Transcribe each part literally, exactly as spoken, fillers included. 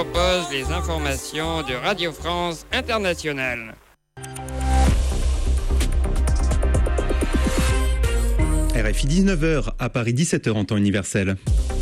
propose les informations de Radio France Internationale. R F I dix-neuf heures, à Paris dix-sept heures en temps universel.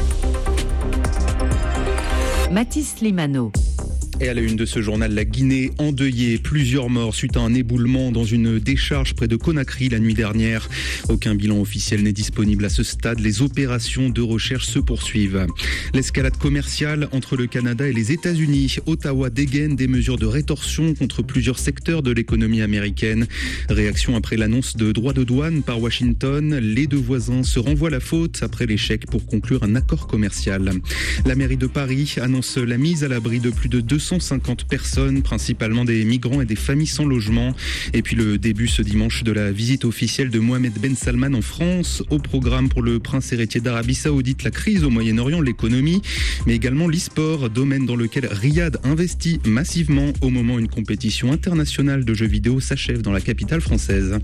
Mathis Limano. Et à la une de ce journal, la Guinée endeuillée, plusieurs morts suite à un éboulement dans une décharge près de Conakry la nuit dernière. Aucun bilan officiel n'est disponible à ce stade. Les opérations de recherche se poursuivent. L'escalade commerciale entre le Canada et les États-Unis. Ottawa dégaine des mesures de rétorsion contre plusieurs secteurs de l'économie américaine. Réaction après l'annonce de droits de douane par Washington. Les deux voisins se renvoient la faute après l'échec pour conclure un accord commercial. La mairie de Paris annonce la mise à l'abri de plus de deux cent cinquante personnes, principalement des migrants et des familles sans logement. Et puis le début ce dimanche de la visite officielle de Mohamed Ben Salman en France. Au programme pour le prince héritier d'Arabie Saoudite, la crise au Moyen-Orient, l'économie, mais également l'e-sport, domaine dans lequel Riyad investit massivement au moment où une compétition internationale de jeux vidéo s'achève dans la capitale française.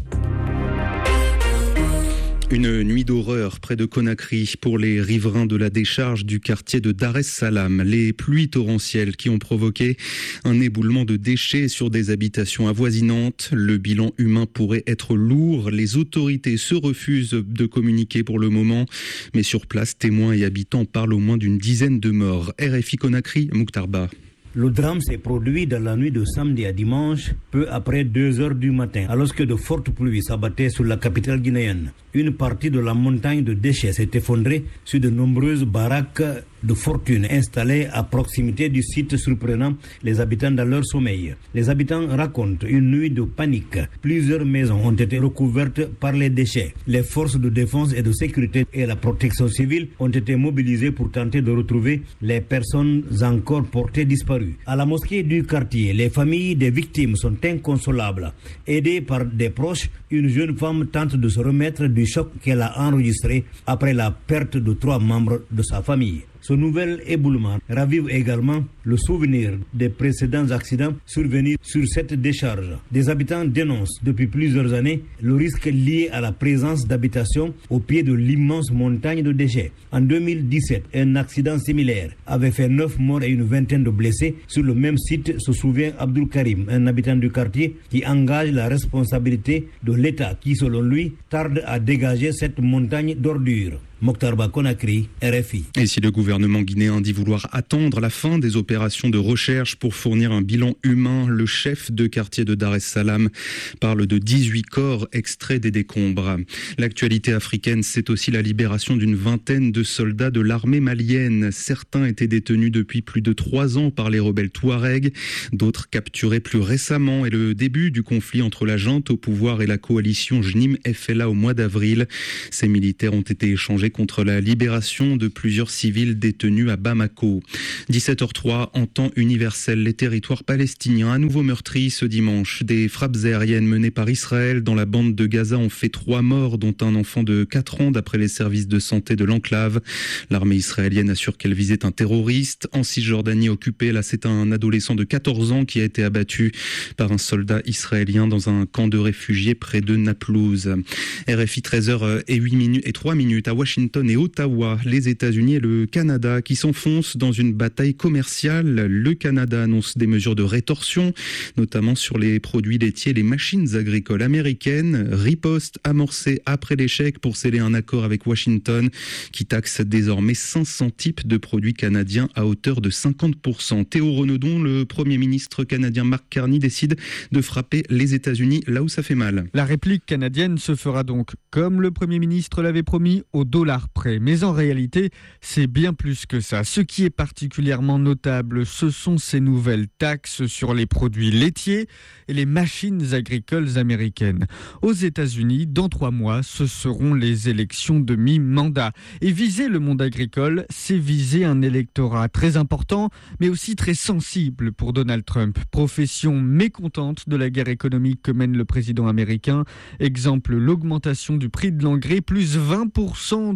Une nuit d'horreur près de Conakry pour les riverains de la décharge du quartier de Dar es Salaam. Les pluies torrentielles qui ont provoqué un éboulement de déchets sur des habitations avoisinantes. Le bilan humain pourrait être lourd. Les autorités se refusent de communiquer pour le moment. Mais sur place, témoins et habitants parlent au moins d'une dizaine de morts. R F I Conakry, Mokhtar Ba. Le drame s'est produit dans la nuit de samedi à dimanche, peu après deux heures du matin, alors que de fortes pluies s'abattaient sur la capitale guinéenne. Une partie de la montagne de déchets s'est effondrée sur de nombreuses baraques de fortune installées à proximité du site, surprenant les habitants dans leur sommeil. Les habitants racontent une nuit de panique. Plusieurs maisons ont été recouvertes par les déchets. Les forces de défense et de sécurité et la protection civile ont été mobilisées pour tenter de retrouver les personnes encore portées disparues. À la mosquée du quartier, les familles des victimes sont inconsolables. Aidées par des proches, une jeune femme tente de se remettre du choc qu'elle a enregistré après la perte de trois membres de sa famille. Ce nouvel éboulement ravive également le souvenir des précédents accidents survenus sur cette décharge. Des habitants dénoncent depuis plusieurs années le risque lié à la présence d'habitations au pied de l'immense montagne de déchets. En deux mille dix-sept, un accident similaire avait fait neuf morts et une vingtaine de blessés sur le même site, se souvient Abdul Karim, un habitant du quartier qui engage la responsabilité de l'État qui, selon lui, tarde à dégager cette montagne d'ordures. Mokhtar Ba, Conakry, R F I. Et si le gouvernement guinéen dit vouloir attendre la fin des opérations de recherche pour fournir un bilan humain, le chef de quartier de Dar es Salaam parle de dix-huit corps extraits des décombres. L'actualité africaine, c'est aussi la libération d'une vingtaine de soldats de l'armée malienne. Certains étaient détenus depuis plus de trois ans par les rebelles Touaregs, d'autres capturés plus récemment, et le début du conflit entre la junte au pouvoir et la coalition J N I M F L A au mois d'avril. Ces militaires ont été échangés contre la libération de plusieurs civils détenus à Bamako. dix-sept heures trois, en temps universel, les territoires palestiniens à nouveau meurtris ce dimanche. Des frappes aériennes menées par Israël dans la bande de Gaza ont fait trois morts, dont un enfant de quatre ans d'après les services de santé de l'enclave. L'armée israélienne assure qu'elle visait un terroriste. En Cisjordanie occupée, là c'est un adolescent de quatorze ans qui a été abattu par un soldat israélien dans un camp de réfugiés près de Naplouse. R F I treize heures et huit minutes et trois minutes à Washington et Ottawa, les États-Unis et le Canada qui s'enfoncent dans une bataille commerciale. Le Canada annonce des mesures de rétorsion, notamment sur les produits laitiers et les machines agricoles américaines. Riposte amorcée après l'échec pour sceller un accord avec Washington qui taxe désormais cinq cents types de produits canadiens à hauteur de cinquante pour cent. Théo Renaudon, le Premier ministre canadien Mark Carney, décide de frapper les États-Unis là où ça fait mal. La réplique canadienne se fera donc, comme le Premier ministre l'avait promis, au dollar près. Mais en réalité, c'est bien plus que ça. Ce qui est particulièrement notable, ce sont ces nouvelles taxes sur les produits laitiers et les machines agricoles américaines. Aux États-Unis, dans trois mois, ce seront les élections de mi-mandat. Et viser le monde agricole, c'est viser un électorat très important, mais aussi très sensible pour Donald Trump. Profession mécontente de la guerre économique que mène le président américain. Exemple, l'augmentation du prix de l'engrais, plus vingt pour cent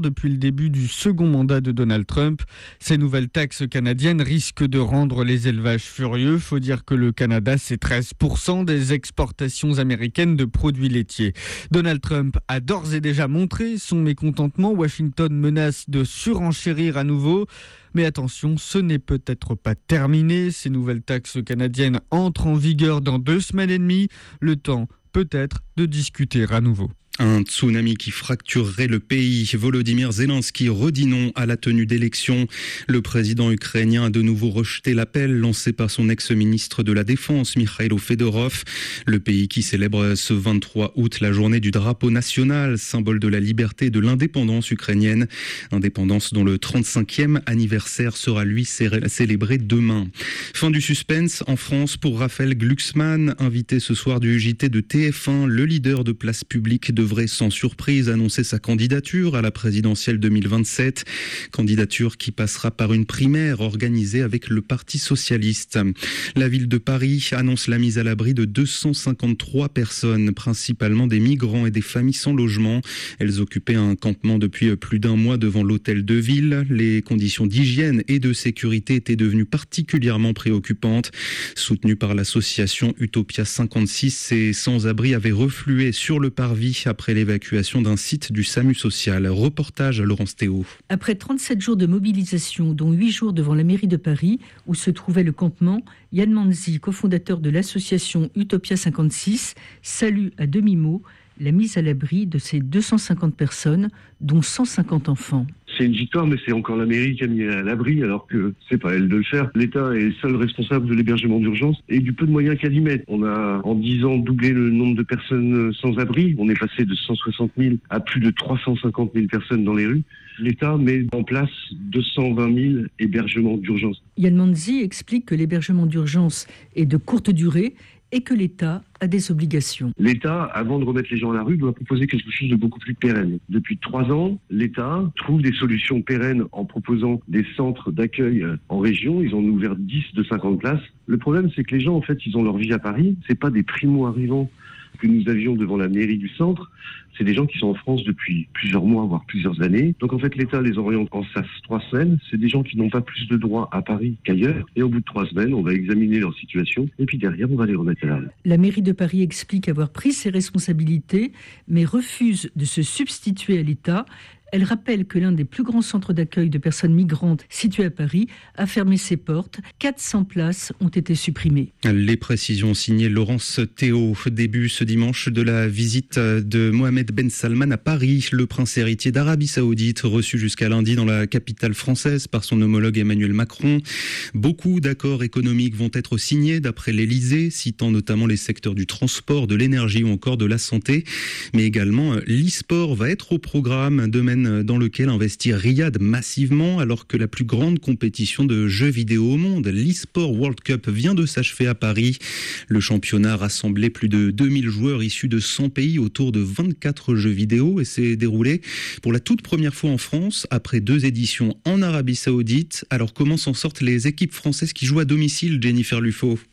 depuis le début du second mandat de Donald Trump. Ces nouvelles taxes canadiennes risquent de rendre les élevages furieux. Faut dire que le Canada, c'est treize pour cent des exportations américaines de produits laitiers. Donald Trump a d'ores et déjà montré son mécontentement. Washington menace de surenchérir à nouveau. Mais attention, ce n'est peut-être pas terminé. Ces nouvelles taxes canadiennes entrent en vigueur dans deux semaines et demie. Le temps, peut-être, de discuter à nouveau. Un tsunami qui fracturerait le pays. Volodymyr Zelensky redit non à la tenue d'élections. Le président ukrainien a de nouveau rejeté l'appel lancé par son ex-ministre de la Défense, Mikhailo Fedorov. Le pays qui célèbre ce vingt-trois août la journée du drapeau national, symbole de la liberté et de l'indépendance ukrainienne. Indépendance dont le trente-cinquième anniversaire sera lui célébré demain. Fin du suspense en France pour Raphaël Glucksmann, invité ce soir du J T de T F un. Le leader de Place Publique de devrait sans surprise annoncer sa candidature à la présidentielle deux mille vingt-sept. Candidature qui passera par une primaire organisée avec le Parti socialiste. La ville de Paris annonce la mise à l'abri de deux cent cinquante-trois personnes, principalement des migrants et des familles sans logement. Elles occupaient un campement depuis plus d'un mois devant l'hôtel de ville. Les conditions d'hygiène et de sécurité étaient devenues particulièrement préoccupantes. Soutenues par l'association Utopia cinquante-six, ces sans-abri avaient reflué sur le parvis après l'évacuation d'un site du SAMU social. Reportage à Laurence Théo. Après trente-sept jours de mobilisation, dont huit jours devant la mairie de Paris, où se trouvait le campement, Yann Manzi, cofondateur de l'association Utopia cinquante-six, salue à demi-mot la mise à l'abri de ces deux cent cinquante personnes, dont cent cinquante enfants. C'est une victoire, mais c'est encore la mairie qui a mis à l'abri, alors que c'est pas elle de le faire. L'État est seul responsable de l'hébergement d'urgence et du peu de moyens qu'elle y met. On a, en dix ans, doublé le nombre de personnes sans abri. On est passé de cent soixante mille à plus de trois cent cinquante mille personnes dans les rues. L'État met en place deux cent vingt mille hébergements d'urgence. Yann Manzi explique que l'hébergement d'urgence est de courte durée et que l'État a des obligations. L'État, avant de remettre les gens à la rue, doit proposer quelque chose de beaucoup plus pérenne. Depuis trois ans, l'État trouve des solutions pérennes en proposant des centres d'accueil en région. Ils en ont ouvert dix de cinquante places. Le problème, c'est que les gens, en fait, ils ont leur vie à Paris. C'est pas des primo-arrivants que nous avions devant la mairie du centre. C'est des gens qui sont en France depuis plusieurs mois, voire plusieurs années. Donc en fait, l'État les oriente en S A S trois semaines. C'est des gens qui n'ont pas plus de droits à Paris qu'ailleurs. Et au bout de trois semaines, on va examiner leur situation. Et puis derrière, on va les remettre à la rue. La mairie de Paris explique avoir pris ses responsabilités, mais refuse de se substituer à l'État. Elle rappelle que l'un des plus grands centres d'accueil de personnes migrantes situé à Paris a fermé ses portes. quatre cents places ont été supprimées. Les précisions signées Laurence Théo. Début ce dimanche de la visite de Mohamed Ben Salman à Paris, le prince héritier d'Arabie Saoudite, reçu jusqu'à lundi dans la capitale française par son homologue Emmanuel Macron. Beaucoup d'accords économiques vont être signés d'après l'Élysée, citant notamment les secteurs du transport, de l'énergie ou encore de la santé. Mais également, l'e-sport va être au programme, domaine dans lequel investit Riyad massivement alors que la plus grande compétition de jeux vidéo au monde, l'e-sport World Cup, vient de s'achever à Paris. Le championnat rassemblait plus de deux mille joueurs issus de cent pays autour de vingt-quatre jeux vidéo et s'est déroulé pour la toute première fois en France après deux éditions en Arabie Saoudite. Alors comment s'en sortent les équipes françaises qui jouent à domicile, Jennifer Lufo ?